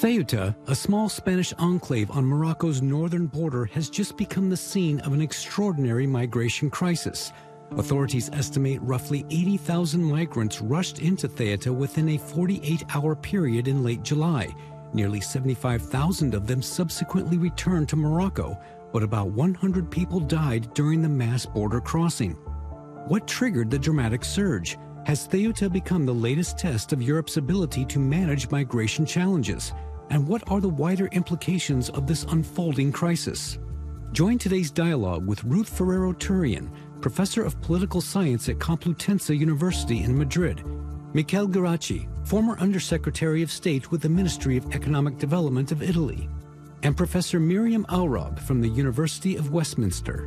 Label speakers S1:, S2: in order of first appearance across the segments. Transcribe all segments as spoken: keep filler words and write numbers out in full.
S1: Ceuta, a small Spanish enclave on Morocco's northern border, has just become the scene of an extraordinary migration crisis. Authorities estimate roughly eighty thousand migrants rushed into Ceuta within a forty-eight hour period in late July. Nearly seventy-five thousand of them subsequently returned to Morocco, but about one hundred people died during the mass border crossing. What triggered the dramatic surge? Has Ceuta become the latest test of Europe's ability to manage migration challenges? And what are the wider implications of this unfolding crisis? Join today's dialogue with Ruth Ferrero-Turian, Professor of Political Science at Complutense University in Madrid, Michele Geraci, former Undersecretary of State with the Ministry of Economic Development of Italy, and Professor Miriam Alrab from the University of Westminster.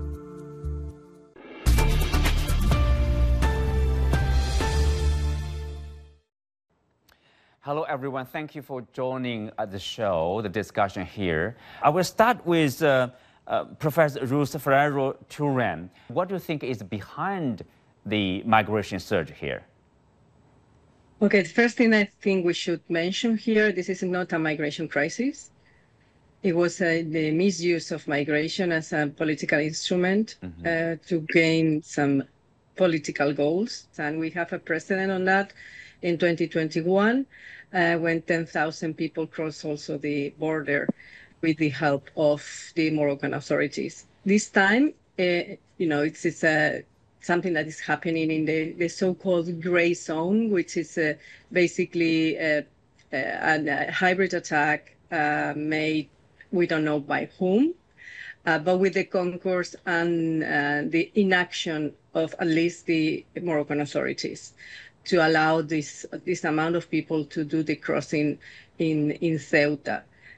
S2: Hello, everyone. Thank you for joining uh, the show, the discussion here. I will start with uh, uh, Professor Ruth Ferrero-Turian. What do you think is behind the migration surge here?
S3: Okay, the first thing I think we should mention here, this is not a migration crisis. It was uh, the misuse of migration as a political instrument mm-hmm. uh, to gain some political goals. And we have a precedent on that in twenty twenty-one, uh, when ten thousand people crossed also the border with the help of the Moroccan authorities. This time, uh, you know, it's, it's a something that is happening in the, the so-called gray zone, which is uh, basically uh, uh, a hybrid attack uh, made, we don't know by whom, uh, but with the concourse and uh, the inaction of at least the Moroccan authorities to allow this this amount of people to do the crossing in, in Ceuta.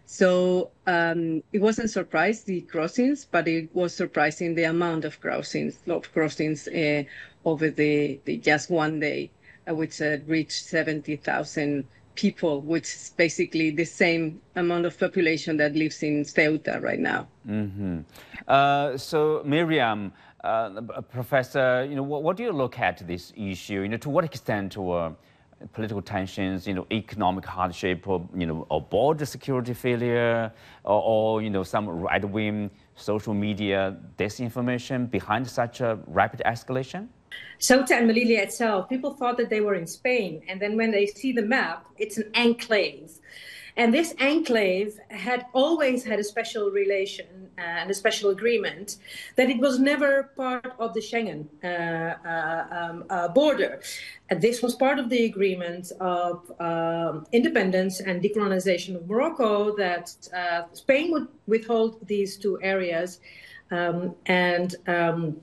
S3: So um, it wasn't surprise the crossings, but it was surprising the amount of crossings, of crossings uh, over the, the just one day, uh, which uh, reached seventy thousand people, which is basically the same amount of population that lives in Ceuta right now.
S2: Mm-hmm. uh, so Miriam, uh, Professor, you know, what, what do you look at this issue? You know, to what extent or political tensions, you know, economic hardship, or, you know, or border security failure, or, or you know, some right-wing social media disinformation behind such a rapid escalation?
S4: Ceuta and Melilla itself, people thought that they were in Spain, and then when they see the map, it's an enclave. And this enclave had always had a special relation uh, and a special agreement that it was never part of the Schengen uh, uh, um, uh, border. And this was part of the agreement of uh, independence and decolonization of Morocco, that uh, Spain would withhold these two areas um, and um,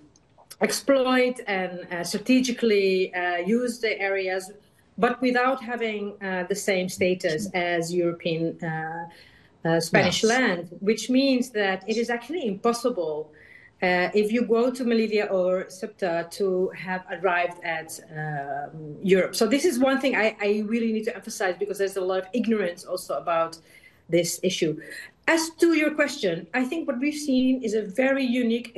S4: exploit and uh, strategically uh, use the areas, but without having uh, the same status as European uh, uh, Spanish yes. land, which means that it is actually impossible uh, if you go to Melilla or Ceuta to have arrived at um, Europe. So this is one thing I, I really need to emphasize, because there's a lot of ignorance also about this issue. As to your question, I think what we've seen is a very unique